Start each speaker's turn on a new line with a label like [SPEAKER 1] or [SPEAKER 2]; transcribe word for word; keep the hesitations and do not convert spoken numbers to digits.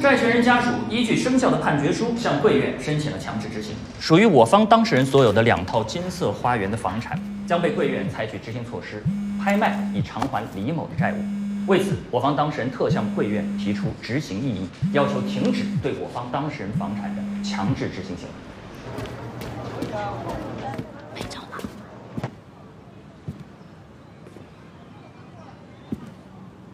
[SPEAKER 1] 债权人家属依据生效的判决书向贵院申请了强制执行，属于我方当事人所有的两套金色花园的房产将被贵院采取执行措施，拍卖以偿还李某的债务。为此，我方当事人特向贵院提出执行异议，要求停止对我方当事人房产的强制执行行为。